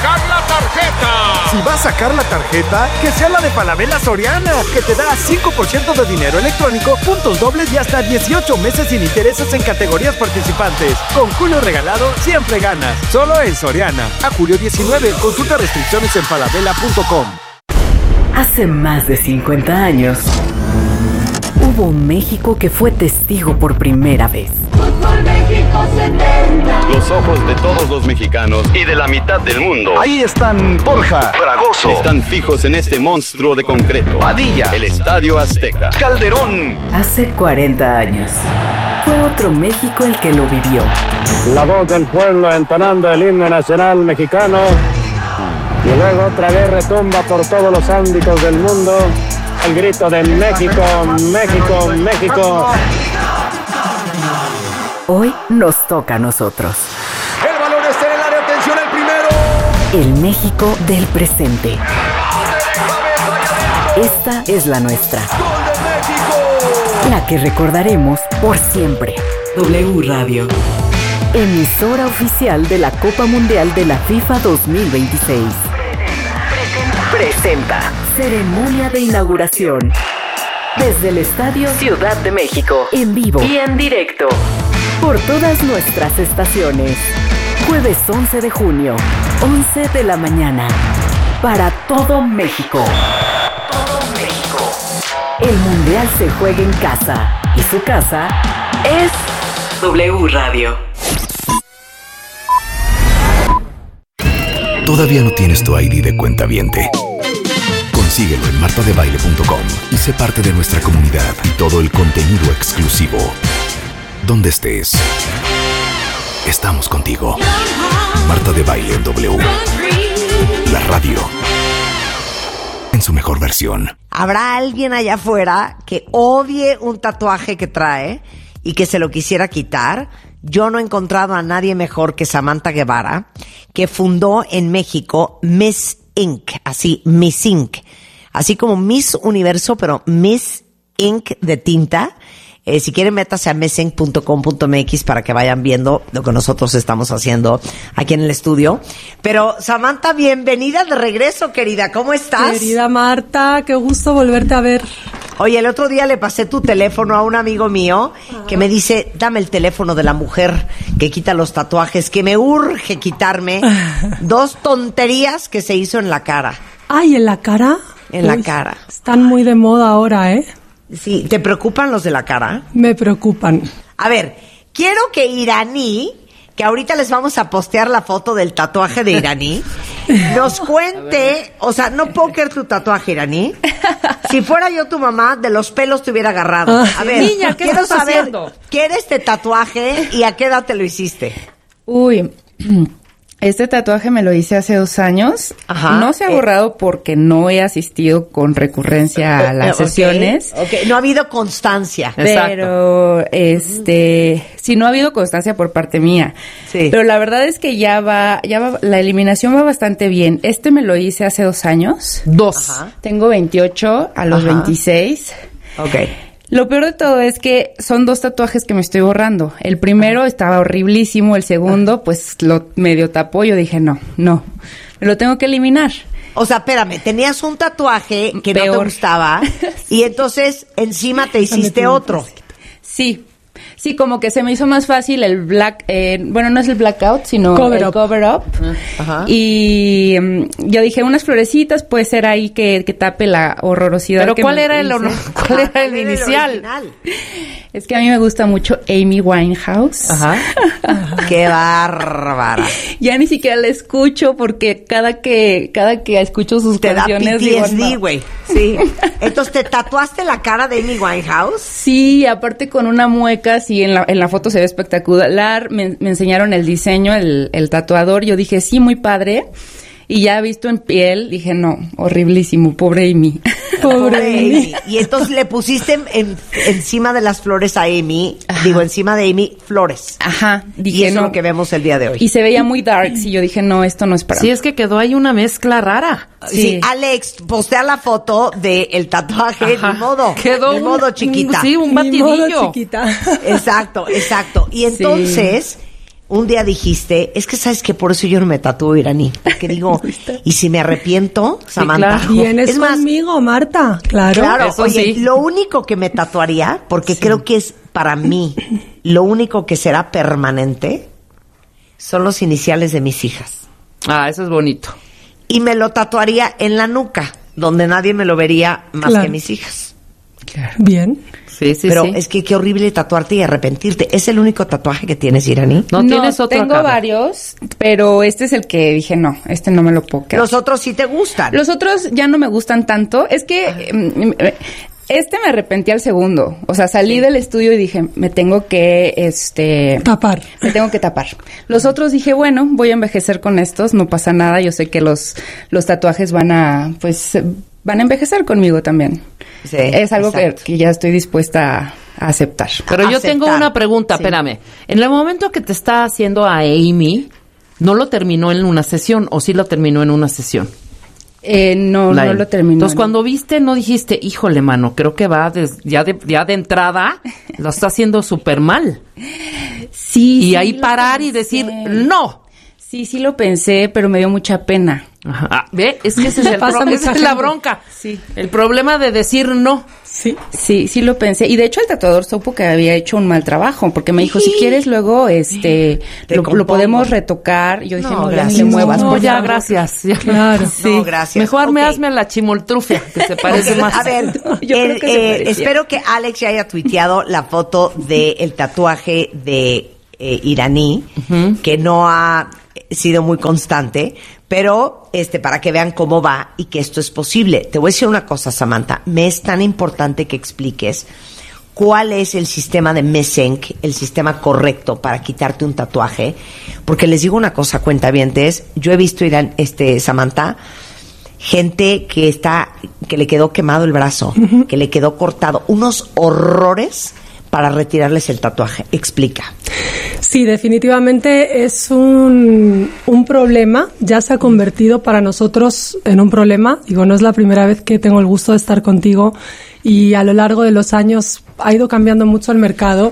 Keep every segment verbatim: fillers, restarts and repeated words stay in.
sacar la tarjeta. Si vas a sacar la tarjeta, que sea la de Falabella Soriana, que te da cinco por ciento de dinero electrónico, puntos dobles y hasta dieciocho meses sin intereses en categorías participantes. Con Julio Regalado siempre ganas. Solo en Soriana. A julio diecinueve. Consulta restricciones en falabella punto com. Hace más de cincuenta años, hubo un México que fue testigo por primera vez. Fútbol México setenta. Los ojos de todos los mexicanos y de la mitad del mundo. Ahí están Borja, Fragoso. Están fijos en este monstruo de concreto. Padilla. El Estadio Azteca. Calderón. Hace cuarenta años, fue otro México el que lo vivió. La voz del pueblo entonando el himno nacional mexicano. Y luego otra vez retumba por todos los ámbitos del mundo el grito de México, México, México. Hoy nos toca a nosotros. El balón está en el área, atención al primero. El México del presente. Esta es la nuestra. ¡Gol de México! La que recordaremos por siempre. W Radio. Emisora oficial de la Copa Mundial de la FIFA dos mil veintiséis. Presenta. Ceremonia de inauguración. Desde el Estadio Ciudad de México. En vivo y en directo. Por todas nuestras estaciones. Jueves once de junio, once de la mañana. Para todo México. Todo México. El Mundial se juega en casa. Y su casa es W Radio. ¿Todavía no tienes tu I D de cuentaviente? Consíguelo en marta de baile punto com y sé parte de nuestra comunidad y todo el contenido exclusivo. Donde estés, estamos contigo. Marta de Baile en W. La radio en su mejor versión. ¿Habrá alguien allá afuera que odie un tatuaje que trae y que se lo quisiera quitar? Yo no he encontrado a nadie mejor que Samantha Guevara, que fundó en México Miss Incorporated, así, Miss Incorporated, así como Miss Universo, pero Miss Incorporated de tinta. Eh, si quieren, métase a miss inc punto com punto m x para que vayan viendo lo que nosotros estamos haciendo aquí en el estudio. Pero, Samantha, bienvenida de regreso, querida. ¿Cómo estás? Querida Marta, qué gusto volverte a ver. Oye, el otro día le pasé tu teléfono a un amigo mío que me dice, dame el teléfono de la mujer que quita los tatuajes, que me urge quitarme dos tonterías que se hizo en la cara. Ay, ¿en la cara? En Uy, la cara. Están muy de moda ahora, ¿eh? Sí, ¿te preocupan los de la cara? Me preocupan. A ver, quiero que Iraní, que ahorita les vamos a postear la foto del tatuaje de Iraní, nos cuente, o sea, no puedo creer tu tatuaje, Iraní. Si fuera yo tu mamá, de los pelos te hubiera agarrado. A ver, niña, ¿qué quiero estás saber haciendo? qué era este tatuaje y a qué edad te lo hiciste. Uy, este tatuaje me lo hice hace dos años. Ajá. No se ha borrado porque no he asistido con recurrencia a las Eh, okay, sesiones. Okay. No ha habido constancia. Pero, este, sí, no ha habido constancia por parte mía. Sí. Pero la verdad es que ya va, ya va, la eliminación va bastante bien. Este me lo hice hace dos años. Dos. Ajá. Tengo veintiocho a los Ajá. veintiséis. Ok. Lo peor de todo es que son dos tatuajes que me estoy borrando. El primero estaba horriblísimo, el segundo pues lo medio tapó. Yo dije, no, no, me lo tengo que eliminar. O sea, espérame, tenías un tatuaje que no te Peor. gustaba y entonces encima te hiciste otro. Sí, sí, como que se me hizo más fácil el black, eh, bueno, no es el blackout, sino Cover el up. cover up. Ajá. Y um, yo dije, unas florecitas puede ser ahí que, que tape la horrorosidad. Pero que ¿cuál me era el hice. honor? ¿Cuál era el Era inicial? original. Es que a mí me gusta mucho Amy Winehouse. Ajá. Qué bárbara. Ya ni siquiera la escucho porque cada que cada que escucho sus Te da canciones P T S digo, D, no. güey. Sí. Entonces, ¿te tatuaste la cara de Amy Winehouse? Sí, aparte con una mueca, sí, en la, en la foto se ve espectacular. Me, me enseñaron el diseño, el, el tatuador. Yo dije, sí, muy padre. Y ya visto en piel, dije, no, horriblísimo, pobre Amy. Pobre Amy. Y entonces le pusiste en- en- encima de las flores a Amy, Ajá. digo, encima de Amy, flores. Ajá, dije, Y eso no. es lo que vemos el día de hoy. Y se veía muy dark, y yo dije, no, esto no es para Sí, mí. es que quedó ahí una mezcla rara. Sí, Sí. Alex, postea la foto del tatuaje, Ajá. ni modo. Quedó ni un- modo, chiquita. Sí, un Ni modo, batidillo. chiquita. Exacto, exacto. Y entonces, un día dijiste, es que sabes que por eso yo no me tatúo iraní. Porque digo, ¿y si me arrepiento, Samantha? Claro. Vienes es más, conmigo, Marta. Claro. Claro, eso oye, sí. Lo único que me tatuaría, porque sí. creo que es para mí, lo único que será permanente, son los iniciales de mis hijas. Ah, eso es bonito. Y me lo tatuaría en la nuca, donde nadie me lo vería más claro. que mis hijas. Claro. Bien. Sí, sí, Pero sí. es que qué horrible tatuarte y arrepentirte. ¿Es el único tatuaje que tienes, Iraní? No, no tienes otro. Tengo acá? varios, pero este es el que dije, no, este no me lo puedo quedar. Los otros sí te gustan. Los otros ya no me gustan tanto. Es que eh, este me arrepentí al segundo. O sea, salí sí. del estudio y dije, me tengo que, este... tapar. Me tengo que tapar. Los otros dije, bueno, voy a envejecer con estos, no pasa nada. Yo sé que los, los tatuajes van a, pues, van a envejecer conmigo también. Sí, es algo que, que ya estoy dispuesta a, a aceptar. Pero yo aceptar. tengo una pregunta, sí. espérame. En el momento que te está haciendo a Amy, ¿no lo terminó en una sesión o sí lo terminó en una sesión? Eh, no, La, no lo terminó. Entonces, en... cuando viste, no dijiste, híjole, mano, creo que va des, ya, de, ya de entrada, lo está haciendo súper mal. Sí, Y sí, ahí parar pensé. y decir, no. Sí, sí lo pensé, pero me dio mucha pena. Ajá. Ah, ¿ve? Es que ese es el pro- esa es la bronca. Sí. El problema de decir no. Sí. Sí, sí lo pensé. Y de hecho el tatuador supo que había hecho un mal trabajo, porque me dijo, si quieres luego, este, lo, lo podemos retocar. Yo dije, no, no ya ni le muevas. No, ya, gracias. Ya. Claro. Sí. No, gracias. Mejor okay. me hazme la chimoltrufia, que se parece okay. más. A ver, yo el, creo que eh, espero que Alex ya haya tuiteado la foto del tatuaje de eh, iraní, uh-huh. que no ha sido muy constante, pero este para que vean cómo va y que esto es posible. Te voy a decir una cosa, Samantha, me es tan importante que expliques cuál es el sistema de Mesenc, el sistema correcto para quitarte un tatuaje, porque les digo una cosa, cuentavientes, yo he visto, Irán, este, Samantha, gente que está, que le quedó quemado el brazo, uh-huh. que le quedó cortado, unos horrores para retirarles el tatuaje. Explica. Sí, definitivamente es un, un problema, ya se ha convertido para nosotros en un problema. Digo, no es la primera vez que tengo el gusto de estar contigo y a lo largo de los años ha ido cambiando mucho el mercado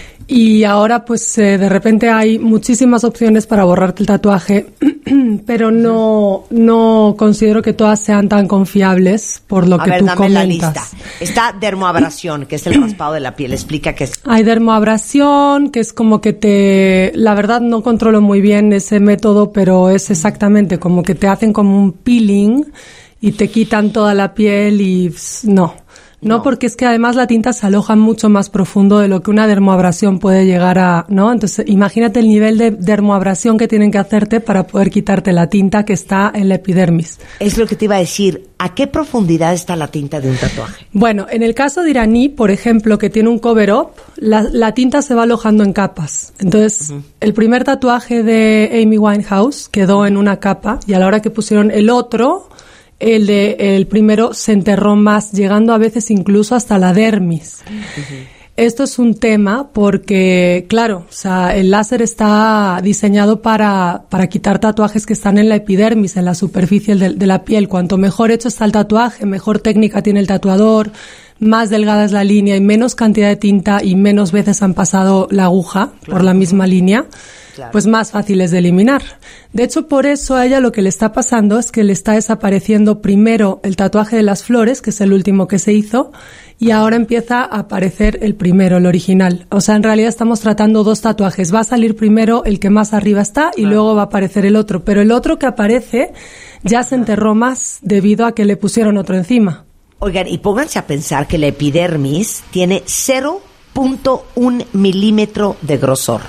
y ahora pues eh, de repente hay muchísimas opciones para borrarte el tatuaje, pero no, no considero que todas sean tan confiables por lo a que ver, tú dame comentas. La lista. Está dermoabrasión, que es el raspado de la piel. Explica qué es. Hay dermoabrasión, que es como que te... La verdad no controlo muy bien ese método, pero es exactamente como que te hacen como un peeling y te quitan toda la piel y... No. No, no, porque es que además la tinta se aloja mucho más profundo de lo que una dermoabrasión puede llegar a, ¿no? Entonces, imagínate el nivel de dermoabrasión que tienen que hacerte para poder quitarte la tinta que está en la epidermis. Es lo que te iba a decir. ¿A qué profundidad está la tinta de un tatuaje? Bueno, en el caso de iraní, por ejemplo, que tiene un cover-up, la, la tinta se va alojando en capas. Entonces, uh-huh. el primer tatuaje de Amy Winehouse quedó en una capa y a la hora que pusieron el otro... El de el primero se enterró más, llegando a veces incluso hasta la dermis. Uh-huh. Esto es un tema porque, claro, o sea, el láser está diseñado para, para quitar tatuajes que están en la epidermis, en la superficie de, de la piel. Cuanto mejor hecho está el tatuaje, mejor técnica tiene el tatuador, más delgada es la línea y menos cantidad de tinta y menos veces han pasado la aguja claro. por la misma línea. Claro. Pues más fáciles de eliminar. De hecho, por eso a ella lo que le está pasando es que le está desapareciendo primero el tatuaje de las flores, que es el último que se hizo, y ahora empieza a aparecer el primero, el original. O sea, en realidad estamos tratando dos tatuajes. Va a salir primero el que más arriba está y luego va a aparecer el otro. Pero el otro que aparece ya se enterró más debido a que le pusieron otro encima. Oigan, y pónganse a pensar que la epidermis tiene cero punto uno milímetro de grosor.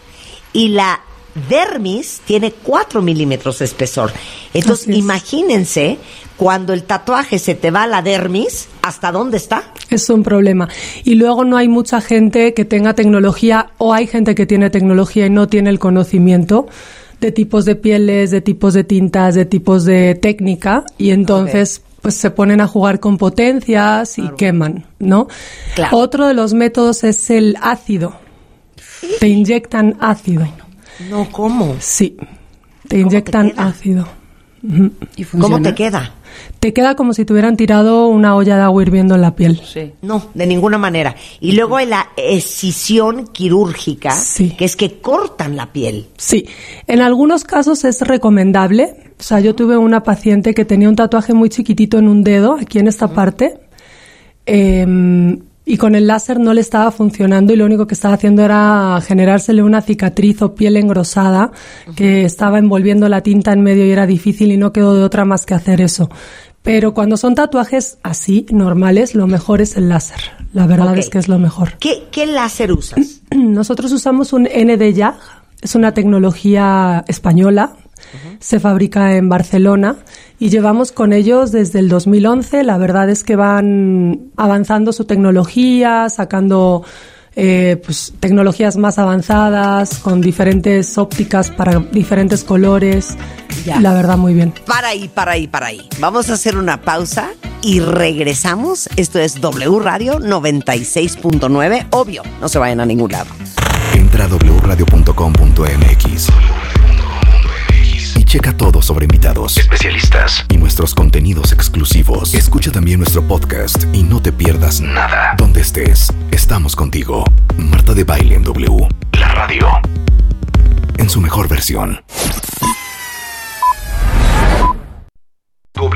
Y la dermis tiene cuatro milímetros de espesor. Entonces, imagínense cuando el tatuaje se te va a la dermis, ¿hasta dónde está? Es un problema. Y luego no hay mucha gente que tenga tecnología, o hay gente que tiene tecnología y no tiene el conocimiento de tipos de pieles, de tipos de tintas, de tipos de técnica, y entonces... Okay. Pues se ponen a jugar con potencias y claro. queman, ¿no? Claro. Otro de los métodos es el ácido. Te inyectan ácido. No, ¿cómo? Sí, te inyectan ácido. ¿Y ¿Cómo te queda? Te queda como si te hubieran tirado una olla de agua hirviendo en la piel. Sí. No, de ninguna manera. Y luego hay la escisión quirúrgica, sí. que es que cortan la piel. Sí, en algunos casos es recomendable. O sea, yo tuve una paciente que tenía un tatuaje muy chiquitito en un dedo, aquí en esta uh-huh. parte, eh, y con el láser no le estaba funcionando y lo único que estaba haciendo era generársele una cicatriz o piel engrosada uh-huh. que estaba envolviendo la tinta en medio y era difícil y no quedó de otra más que hacer eso. Pero cuando son tatuajes así, normales, lo mejor es el láser. La verdad okay. es que es lo mejor. ¿Qué, qué láser usas? Nosotros usamos un N D YAG, es una tecnología española. Uh-huh. Se fabrica en Barcelona y llevamos con ellos desde el dos mil once. La verdad es que van avanzando su tecnología, sacando eh, pues, tecnologías más avanzadas, con diferentes ópticas para diferentes colores. Ya. La verdad, muy bien. Para ahí, para ahí, para ahí. Vamos a hacer una pausa y regresamos. Esto es W Radio noventa y seis punto nueve. Obvio, no se vayan a ningún lado. Entra a doble u radio punto com punto m x y checa todo sobre invitados, especialistas y nuestros contenidos exclusivos. Escucha también nuestro podcast y no te pierdas nada. Donde estés, estamos contigo. Marta de Baile en W, la radio, en su mejor versión.